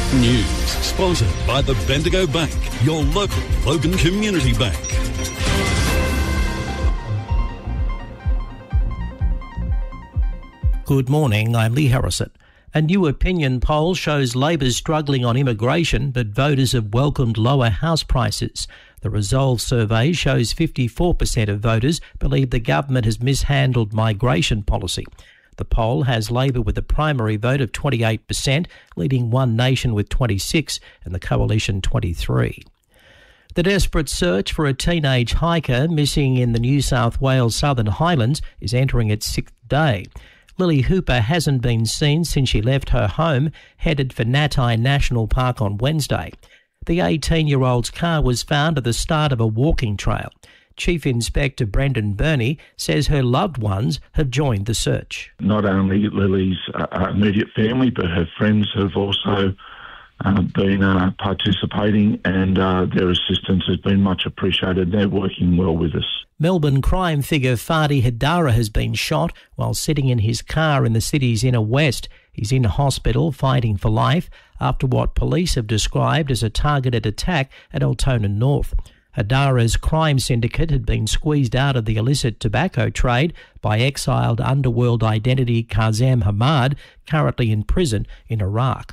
News, sponsored by the Bendigo Bank, your local Logan Community Bank. Good morning, I'm Lee Harrison. A new opinion poll shows Labor's struggling on immigration, but voters have welcomed lower house prices. The Resolve survey shows 54% of voters believe the government has mishandled migration policy. The poll has Labor with a primary vote of 28%, leading One Nation with 26% and the Coalition 23%. The desperate search for a teenage hiker missing in the New South Wales Southern Highlands is entering its 6th day. Lily Hooper hasn't been seen since she left her home, headed for Natai National Park on Wednesday. The 18-year-old's car was found at the start of a walking trail. Chief Inspector Brendan Burney says her loved ones have joined the search. Not only Lily's immediate family, but her friends have also been participating, and their assistance has been much appreciated. They're working well with us. Melbourne crime figure Fadi Hadara has been shot while sitting in his car in the city's inner west. He's in hospital fighting for life after what police have described as a targeted attack at Altona North. Hadara's crime syndicate had been squeezed out of the illicit tobacco trade by exiled underworld identity Kazem Hamad, currently in prison in Iraq.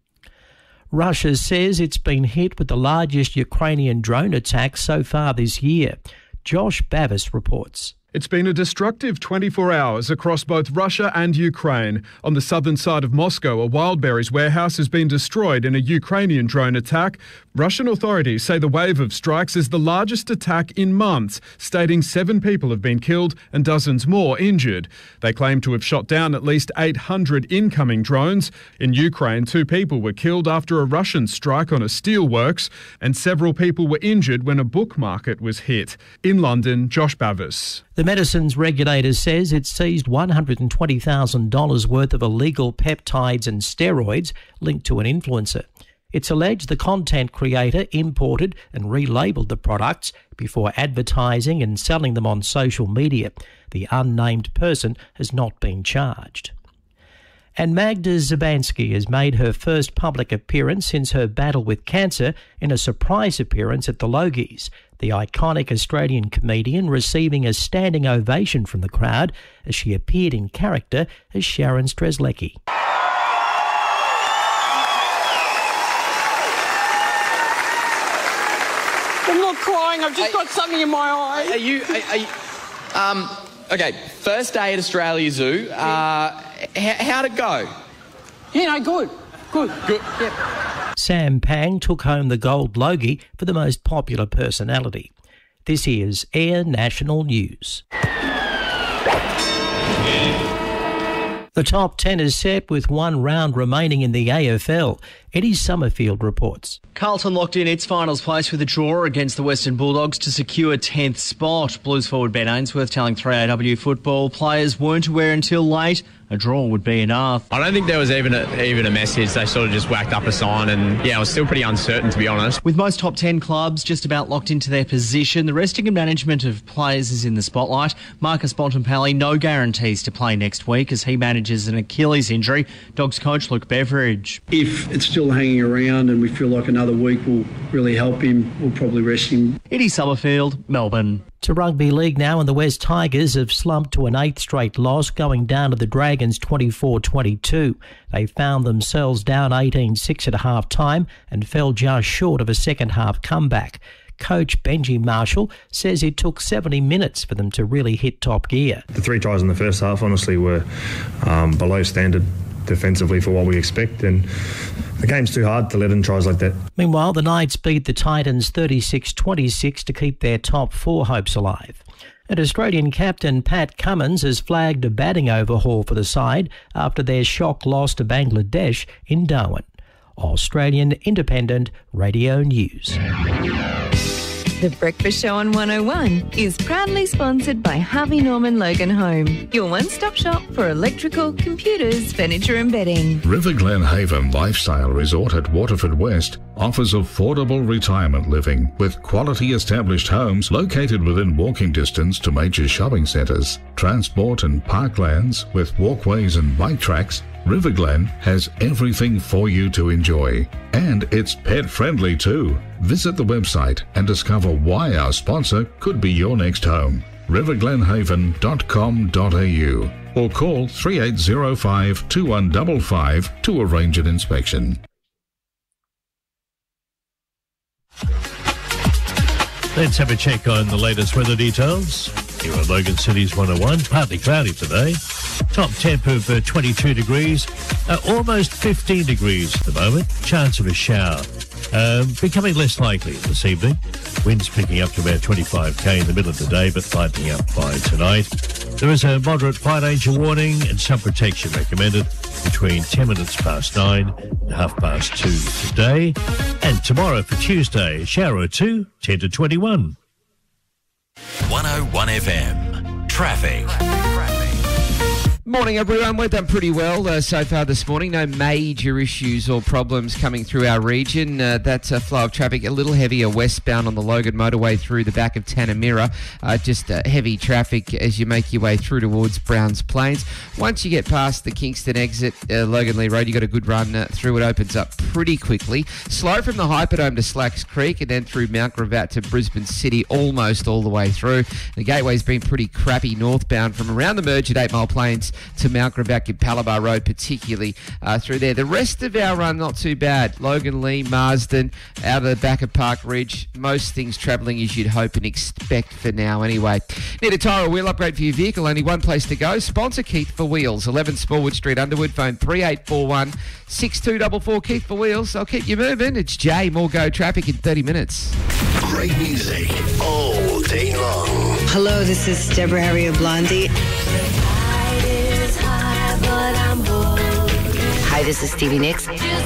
Russia says it's been hit with the largest Ukrainian drone attack so far this year. Josh Bavis reports. It's been a destructive 24 hours across both Russia and Ukraine. On the southern side of Moscow, a Wildberries warehouse has been destroyed in a Ukrainian drone attack. Russian authorities say the wave of strikes is the largest attack in months, stating 7 people have been killed and dozens more injured. They claim to have shot down at least 800 incoming drones. In Ukraine, 2 people were killed after a Russian strike on a steelworks, and several people were injured when a book market was hit. In London, Josh Bavis. The medicines regulator says it seized $120,000 worth of illegal peptides and steroids linked to an influencer. It's alleged the content creator imported and relabelled the products before advertising and selling them on social media. The unnamed person has not been charged. And Magda Szubanski has made her first public appearance since her battle with cancer in a surprise appearance at the Logies. The iconic Australian comedian receiving a standing ovation from the crowd as she appeared in character as Sharon Strzelecki. I'm not crying, I've just got something in my eye. Are you okay, first day at Australia Zoo. How'd it go? Yeah, no, good. Yep. Sam Pang took home the Gold Logie for the most popular personality. This is Air National News. The top 10 is set with 1 round remaining in the AFL. Eddie Summerfield reports. Carlton locked in its finals place with a draw against the Western Bulldogs to secure 10th spot. Blues forward Ben Ainsworth telling 3AW football players weren't aware until late a draw would be enough. I don't think there was even a message. They sort of just whacked up a sign, and it was still pretty uncertain, to be honest. With most top 10 clubs just about locked into their position, the resting and management of players is in the spotlight. Marcus Bontempelli, no guarantees to play next week as he manages an Achilles injury. Dogs coach Luke Beveridge. If it's still hanging around and we feel like another week will really help him, we'll probably rest him. Eddie Summerfield, Melbourne. To rugby league now, and the West Tigers have slumped to an 8th straight loss, going down to the Dragons 24-22. They found themselves down 18-6 at half-time and fell just short of a second-half comeback. Coach Benji Marshall says it took 70 minutes for them to really hit top gear. The 3 tries in the first half, honestly, were below standard defensively for what we expect, and the game's too hard to let in tries like that. Meanwhile, the Knights beat the Titans 36-26 to keep their top 4 hopes alive. And Australian captain Pat Cummins has flagged a batting overhaul for the side after their shock loss to Bangladesh in Darwin. Australian Independent Radio News. The Breakfast Show on 101 is proudly sponsored by Harvey Norman Logan Home, your one-stop shop for electrical, computers, furniture and bedding. River Glen Haven Lifestyle Resort at Waterford West offers affordable retirement living with quality established homes located within walking distance to major shopping centres, transport and parklands with walkways and bike tracks, Riverglen has everything for you to enjoy. And it's pet-friendly too. Visit the website and discover why our sponsor could be your next home. riverglenhaven.com.au or call 3805 2155 to arrange an inspection. Let's have a check on the latest weather details. Here on Logan City's 101, partly cloudy today. Top temp of 22 degrees, almost 15 degrees at the moment. Chance of a shower. Becoming less likely this evening. Winds picking up to about 25k in the middle of the day, but lightening up by tonight. There is a moderate fire danger warning and some protection recommended between 10 minutes past 9 and 2:30 today. And tomorrow for Tuesday, a shower or two, 10 to 21. 101 FM. Traffic. Morning, everyone. We've done pretty well so far this morning. No major issues or problems coming through our region. That's a flow of traffic a little heavier westbound on the Logan motorway through the back of Tanamira. Just heavy traffic as you make your way through towards Browns Plains. Once you get past the Kingston exit, Logan Lee Road, you got a good run through. It opens up pretty quickly. Slow from the Hyperdome to Slacks Creek and then through Mount Gravatt to Brisbane City, almost all the way through. The gateway's been pretty crappy northbound from around the merge at 8 Mile Plains to Mount Gravatt and Palabar Road, particularly through there. The rest of our run, not too bad. Logan Lee, Marsden, out of the back of Park Ridge. Most things travelling as you'd hope and expect for now anyway. Need a tyre or wheel upgrade for your vehicle? Only one place to go. Sponsor Keith for Wheels. 11 Smallwood Street, Underwood. Phone 3841 6244. Keith for Wheels. I'll keep you moving. It's Jay. More Go traffic in 30 minutes. Great music all day long. Hello, this is Deborah Harrier Blondie. Hi, this is Stevie Nicks.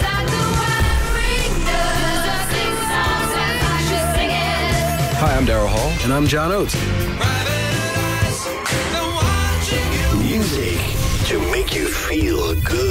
Hi, I'm Daryl Hall. And I'm John Oates. Music to make you feel good.